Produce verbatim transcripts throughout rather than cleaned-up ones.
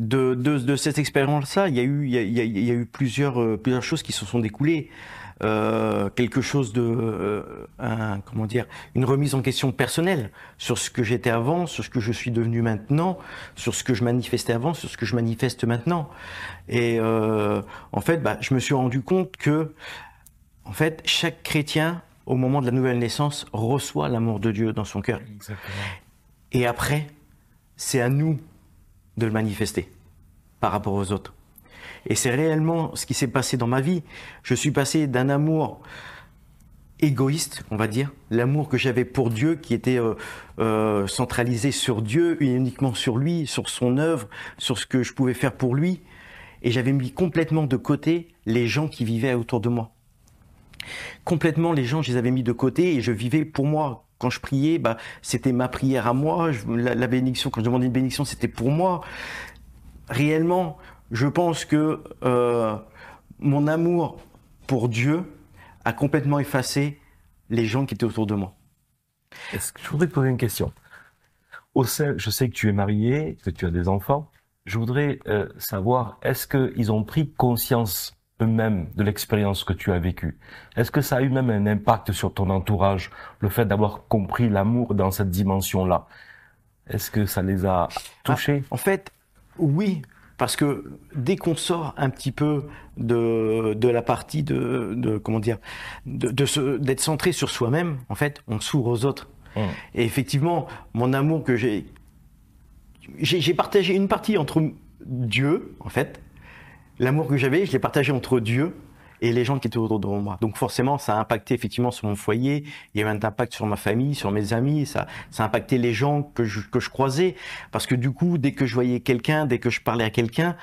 de, de, de cette expérience-là, il y a eu, il y a, il y a, il y a eu plusieurs, euh, plusieurs choses qui se sont découlées. Euh, quelque chose de, euh, un, comment dire, une remise en question personnelle sur ce que j'étais avant, sur ce que je suis devenu maintenant, sur ce que je manifestais avant, sur ce que je manifeste maintenant. Et euh, en fait, bah, je me suis rendu compte que, en fait, chaque chrétien, au moment de la nouvelle naissance, reçoit l'amour de Dieu dans son cœur. Exactement. Et après, c'est à nous de le manifester par rapport aux autres. Et c'est réellement ce qui s'est passé dans ma vie. Je suis passé d'un amour égoïste, on va dire, l'amour que j'avais pour Dieu, qui était euh, euh, centralisé sur Dieu, uniquement sur lui, sur son œuvre, sur ce que je pouvais faire pour lui. Et j'avais mis complètement de côté les gens qui vivaient autour de moi. Complètement, les gens, je les avais mis de côté et je vivais pour moi. Quand je priais, bah, c'était ma prière à moi. Je, la, la bénédiction, quand je demandais une bénédiction, c'était pour moi. Réellement, je pense que euh, mon amour pour Dieu a complètement effacé les gens qui étaient autour de moi. Est-ce que je voudrais te poser une question? Au sein, je sais que tu es marié, que tu as des enfants. Je voudrais euh, savoir, est-ce qu'ils ont pris conscience eux-mêmes de l'expérience que tu as vécue? Est-ce que ça a eu même un impact sur ton entourage, le fait d'avoir compris l'amour dans cette dimension-là? Est-ce que ça les a touchés? Ah, en fait, oui. Parce que dès qu'on sort un petit peu de, de la partie de, de comment dire, de, de se, d'être centré sur soi-même, en fait, on s'ouvre aux autres. Mmh. Et effectivement, mon amour que j'ai, j'ai, j'ai partagé une partie entre Dieu, en fait. L'amour que j'avais, je l'ai partagé entre Dieu et les gens qui étaient autour de moi. Donc forcément, ça a impacté effectivement sur mon foyer, il y avait un impact sur ma famille, sur mes amis, ça, ça a impacté les gens que je, que je croisais, parce que du coup, dès que je voyais quelqu'un, dès que je parlais à quelqu'un,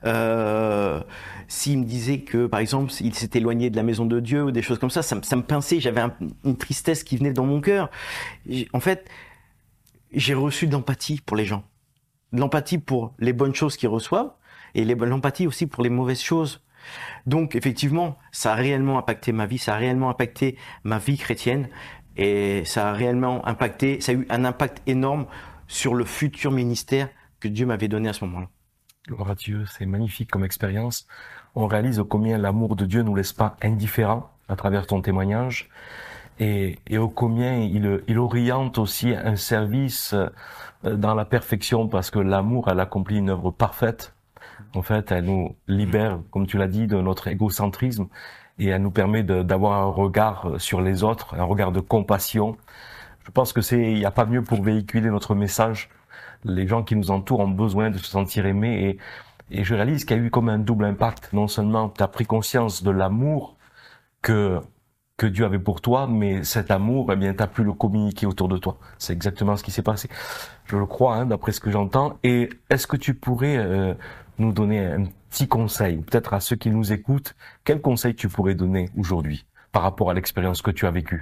euh, s'il me disait que, par exemple, il s'était éloigné de la maison de Dieu ou des choses comme ça, ça, ça me pinçait, j'avais un, une tristesse qui venait dans mon cœur. En fait, j'ai reçu de l'empathie pour les gens, de l'empathie pour les bonnes choses qu'ils reçoivent, et l'empathie aussi pour les mauvaises choses. Donc effectivement, ça a réellement impacté ma vie, ça a réellement impacté ma vie chrétienne et ça a réellement impacté, ça a eu un impact énorme sur le futur ministère que Dieu m'avait donné à ce moment-là. Gloire à Dieu, c'est magnifique comme expérience. On réalise combien l'amour de Dieu nous laisse pas indifférents à travers ton témoignage et, et au combien il, il oriente aussi un service dans la perfection parce que l'amour, elle accomplit une œuvre parfaite. En fait, elle nous libère, comme tu l'as dit, de notre égocentrisme et elle nous permet de, d'avoir un regard sur les autres, un regard de compassion. Je pense que c'est, il n'y a pas mieux pour véhiculer notre message. Les gens qui nous entourent ont besoin de se sentir aimés et, et je réalise qu'il y a eu comme un double impact. Non seulement tu as pris conscience de l'amour que que Dieu avait pour toi, mais cet amour, eh bien, t'as pu le communiquer autour de toi. C'est exactement ce qui s'est passé. Je le crois, hein, d'après ce que j'entends. Et est-ce que tu pourrais euh, nous donner un petit conseil, peut-être à ceux qui nous écoutent, quel conseil tu pourrais donner aujourd'hui par rapport à l'expérience que tu as vécue?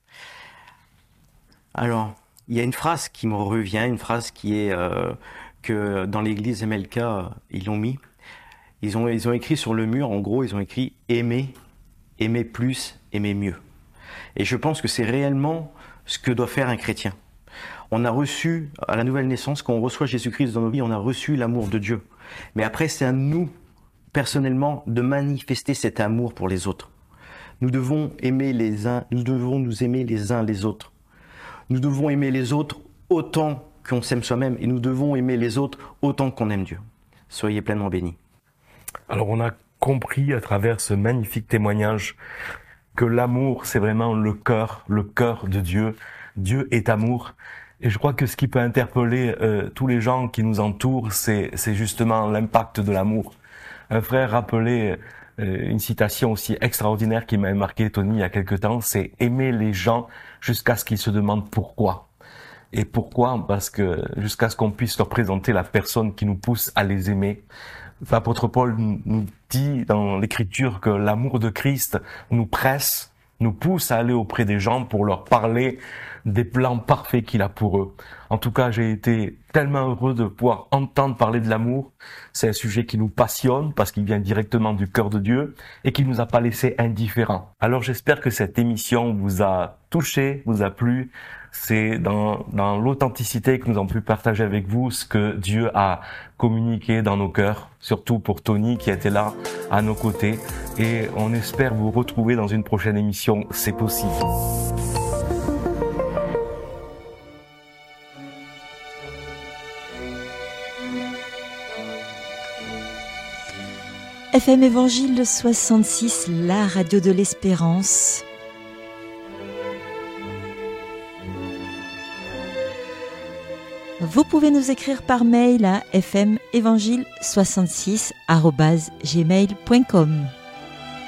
Alors, il y a une phrase qui me revient, une phrase qui est euh, que dans l'église M L K, ils l'ont mis. Ils ont, ils ont écrit sur le mur, en gros, ils ont écrit « aimer ». Aimer plus, aimer mieux. Et je pense que c'est réellement ce que doit faire un chrétien. On a reçu, à la nouvelle naissance, quand on reçoit Jésus-Christ dans nos vies, on a reçu l'amour de Dieu. Mais après, c'est à nous, personnellement, de manifester cet amour pour les autres. Nous devons aimer les uns, nous devons nous aimer les uns les autres. Nous devons aimer les autres autant qu'on s'aime soi-même et nous devons aimer les autres autant qu'on aime Dieu. Soyez pleinement bénis. Alors on a compris à travers ce magnifique témoignage que l'amour, c'est vraiment le cœur, le cœur de Dieu. Dieu est amour. Et je crois que ce qui peut interpeller euh, tous les gens qui nous entourent, c'est, c'est justement l'impact de l'amour. Un frère rappelait euh, une citation aussi extraordinaire qui m'a marqué, Tony, il y a quelque temps, c'est « aimer les gens jusqu'à ce qu'ils se demandent pourquoi ». Et pourquoi? Parce que jusqu'à ce qu'on puisse leur présenter la personne qui nous pousse à les aimer. L'apôtre Paul nous dit dans l'Écriture que l'amour de Christ nous presse, nous pousse à aller auprès des gens pour leur parler des plans parfaits qu'il a pour eux. En tout cas, j'ai été tellement heureux de pouvoir entendre parler de l'amour. C'est un sujet qui nous passionne parce qu'il vient directement du cœur de Dieu et qui nous a pas laissé indifférents. Alors j'espère que cette émission vous a touché, vous a plu. c'est dans, dans l'authenticité que nous avons pu partager avec vous ce que Dieu a communiqué dans nos cœurs, surtout pour Tony qui était là à nos côtés. Et on espère vous retrouver dans une prochaine émission, c'est possible. F M Évangile soixante-six, la radio de l'espérance. Vous pouvez nous écrire par mail à f m évangile soixante-six arobase gmail point com.